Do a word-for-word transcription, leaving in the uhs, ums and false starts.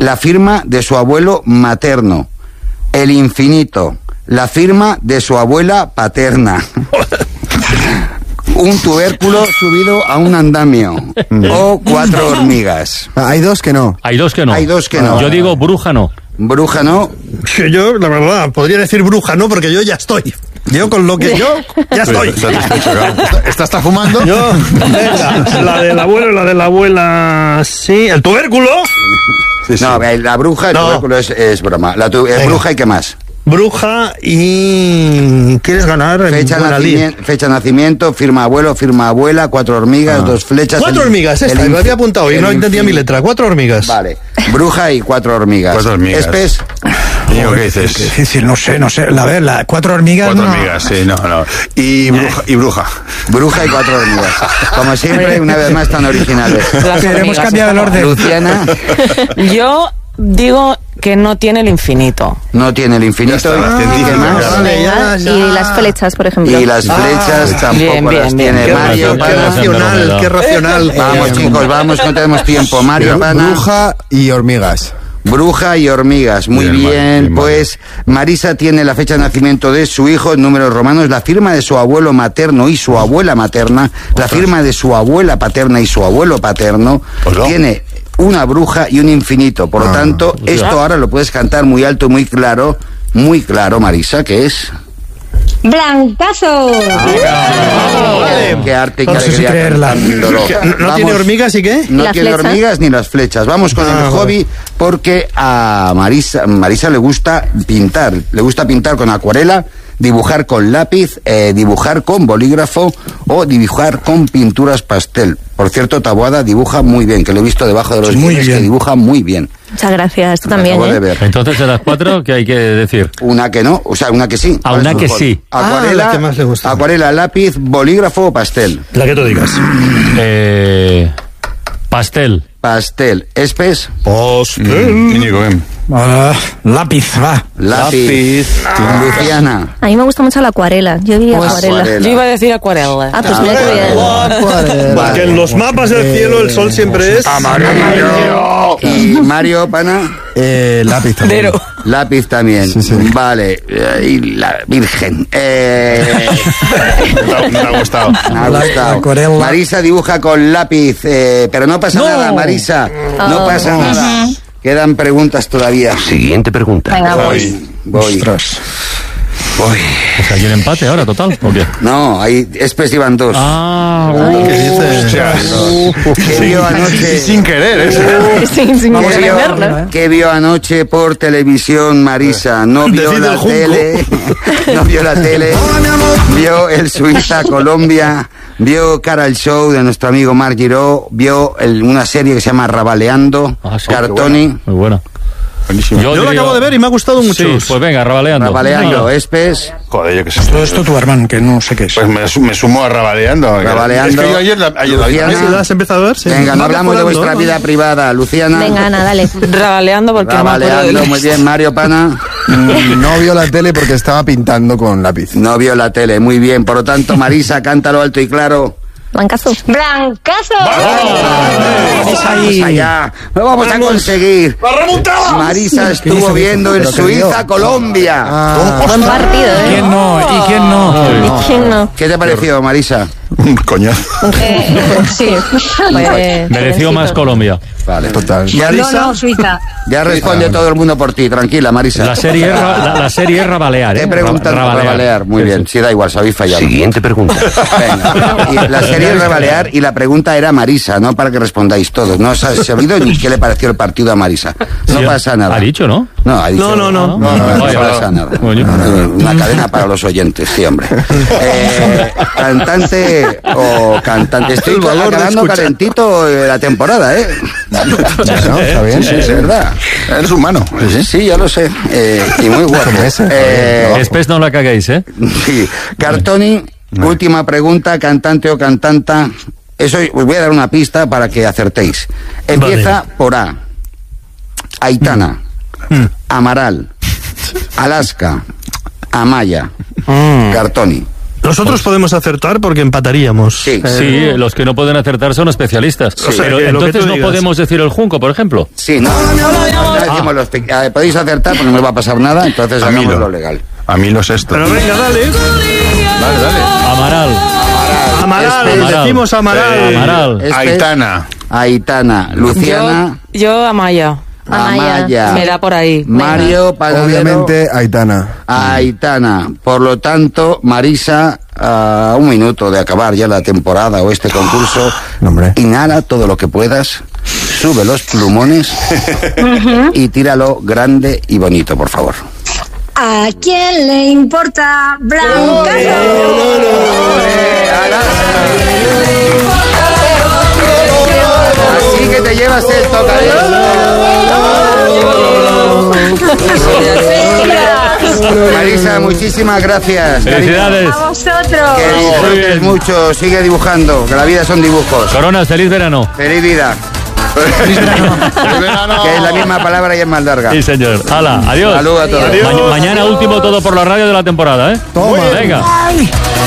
la firma de su abuelo materno. El infinito, la firma de su abuela paterna. Un tubérculo subido a un andamio. O cuatro hormigas. Hay dos que no. Hay dos que no. Hay dos que no. Yo digo bruja no. Bruja no. Yo, la verdad, podría decir bruja no, porque yo ya estoy. Yo con lo que yo, ya estoy. ¿Esta está fumando? Yo, venga, la del abuelo y la de la abuela, sí. ¿El tubérculo? Sí, sí. No, la bruja, el no. tubérculo es, es broma. La tu, es bruja y qué más. Bruja y... ¿Quieres ganar? Fecha, nacimiento, fecha de nacimiento, firma abuelo, firma abuela, cuatro hormigas, ah. dos flechas... Cuatro el, hormigas, esta, el, lo había apuntado y no entendía mi letra. Cuatro hormigas. Vale. Bruja y cuatro hormigas. Cuatro hormigas. Espes. Digo, ¿qué dices? Qué difícil, no sé, no sé. La ver, la cuatro hormigas. Cuatro no. hormigas, sí, no, no. Y bruja, y bruja. Bruja y cuatro hormigas. Como siempre, una vez más tan originales. Queremos cambiar el orden. Luciana. Yo digo que no tiene el infinito. No tiene el infinito. Ah, ¿Y qué más? Vale, ya, ya. Y las flechas, por ejemplo. Y las flechas ah, tampoco bien, bien, las bien, tiene. bien. Mario, qué racional, qué racional. Vamos, eh, chicos, vamos, no tenemos tiempo. Mario, Pana. Bruja y hormigas. Bruja y hormigas, muy bien, bien, bien pues Marisa tiene la fecha de nacimiento de su hijo en números romanos, la firma de su abuelo materno y su abuela materna, la firma de su abuela paterna y su abuelo paterno, pues no. Tiene una bruja y un infinito, por lo ah, tanto, ya. Esto ahora lo puedes cantar muy alto y muy claro, muy claro, Marisa, ¿qué es? ¡Blancazo! Ah, vale. ¡Qué arte y qué alegría! Creerla. ¿No, ¿No tiene hormigas y qué? No ¿Las tiene flechas? hormigas ni las flechas. Vamos con ah, el hobby porque a Marisa, Marisa le gusta pintar. Le gusta pintar con acuarela, dibujar con lápiz, eh, dibujar con bolígrafo o dibujar con pinturas pastel. Por cierto, Taboada dibuja muy bien, que lo he visto debajo de los guiones, que dibuja muy bien. Muchas gracias, tú Me también, acabo ¿eh? de ver. Entonces, de las cuatro, ¿qué hay que decir? Una que no, o sea, una que sí. A una que sí. Acuarela, ah, la que más le gusta. Acuarela, lápiz, bolígrafo o pastel. La que tú digas. Eh, pastel. Pastel. ¿Espes? Pastel. Mm, Uh, lápiz, va. Lápiz. Ah. Luciana. A mí me gusta mucho la acuarela. Yo diría Pues acuarela. acuarela. Yo iba a decir acuarela. Ah, pues mira que bien. Porque vale. En los mapas del cielo el sol siempre es amarillo. Y Mario, Pana. Eh, lápiz también. Pero... Lápiz también. Sí, sí. Vale. Y la Virgen. Eh... Me ha gustado. Me ha gustado. Acuarela. Marisa dibuja con lápiz, eh, pero no pasa No. nada, Marisa. No Oh. pasa nada. Quedan preguntas todavía. Siguiente pregunta. Venga, voy. Voy. Voy. Ostras. Voy. O sea, ¿hay un empate ahora, total? ¿O qué? No, hay Espes iban dos. Ah, ¿Qué dices? ¿Qué vio anoche? Sin querer, ¿eh? Sí, sin ¿Qué vio, verlo. ¿Qué vio anoche por televisión, Marisa? No vio Decide la el junco. tele, no vio la tele, vio el Suiza-Colombia, vio Cara al Show de nuestro amigo Marc Giró, vio el, una serie que se llama Rabaleando, Ah, sí, Cartoni. muy buena. Buenísimo. Yo lo acabo de ver y me ha gustado mucho. Sí, pues venga, rabaleando. Rabaleando, No. Espes, Joder, yo qué sé. Todo esto tu hermano, que no sé qué es. Pues me, su- me sumo a Rabaleando. Rabaleando. Es que yo ayer la, ayer la vi. Luciana. ¿Sí, ¿La has empezado a ver? Sí. venga, no Va hablamos de mejorando, vuestra ¿no? vida privada, Luciana. Venga, Ana, dale. Rabaleando porque no me acuerdo de Rabaleando, los- muy bien, Mario Pana. Mm, No vio la tele porque estaba pintando con lápiz. No vio la tele, muy bien. Por lo tanto, Marisa, cántalo alto y claro. Blancazo. ¡Blancazo! Vamos allá, lo vamos a conseguir. Marisa estuvo viendo el Suiza-Colombia. Buen partido, ¿eh? ¿Quién no? ¿Y quién no? ¿Y quién no? ¿Qué te pareció, Marisa? Un coñazo. Eh, sí. Pues, Mereció más Colombia. Vale, Total. Ya, no, Suiza. ya responde todo el mundo por ti, tranquila, Marisa. La serie es, ra- la, la serie es rabalear, Te ¿eh? preguntan Ra- por Rabalear. Muy bien, sí, da igual, os habéis fallado. Siguiente pregunta. Venga. Y la serie es Rabalear y la pregunta era Marisa, no para que respondáis todos. No os ha sabido ni qué le pareció el partido a Marisa. No Sí, pasa nada. ¿Ha dicho, no? No, ha dicho, No, no, no. No, no, no Vaya, pasa nada. Coño. Una cadena para los oyentes, sí, hombre. Eh, cantante o cantante. Estoy El valor de acabando escuchar. calentito eh, la temporada, ¿eh? ¿No? Está bien. Sí, sí, es verdad. Eres humano. Sí, sí. Sí, ya lo sé. Eh, y muy guapo. ese. Eh, Después no la caguéis, ¿eh? sí. Cartoni, última pregunta, cantante o cantanta. Eso os voy a dar una pista para que acertéis. Empieza Vale. por A. Aitana, Amaral, Alaska, Amaya, Cartoni. Nosotros podemos acertar porque empataríamos. Sí. Eh, Sí, los que no pueden acertar son especialistas. sea, Pero que lo que entonces tú no digas. podemos decir el junco, por ejemplo. Sí, no. no decimos los pe- eh, podéis acertar porque no os va a pasar nada, entonces A mí hagamos lo- lo legal. A mí los estos. Pero venga, dale. Dale, dale. Amaral. Amaral, Este- decimos Amaral. Eh, Amaral. Este- Aitana. Aitana, Luciana, Yo, yo Amaya. Amaya. Amaya, Me da por ahí. Mario, Panadero, Obviamente, Aitana. Aitana. Por lo tanto, Marisa, a un minuto de acabar ya la temporada o este concurso, No, hombre. inhala todo lo que puedas, sube los plumones y tíralo grande y bonito, por favor. ¿A quién le importa Blancazo? Así que te llevas el tocadiscos. Marisa, muchísimas gracias. Felicidades. A vosotros. Que Muy disfrutes bien. mucho, sigue dibujando, que la vida son dibujos. Coronas, feliz verano. Feliz vida. Que es la misma palabra y es más larga. Sí, señor. Hala, adiós. Saludos a todos. Ma- mañana último todo por la radio de la temporada, ¿eh? Toma. Venga.